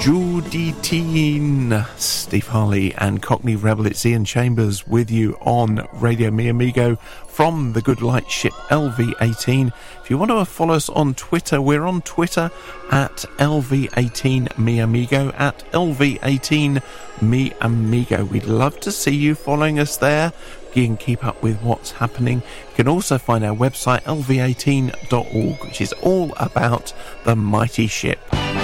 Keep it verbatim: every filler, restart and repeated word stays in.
Judy Teen, Steve Harley and Cockney Rebel. It's Ian Chambers with you on Radio Mi Amigo from the Good Light ship L V eighteen. If you want to follow us on Twitter, we're on Twitter at L V eighteen Mi Amigo, at L V eighteen Mi Amigo. We'd love to see you following us there. You can keep up with what's happening. You can also find our website L V eighteen dot org, which is all about the mighty ship.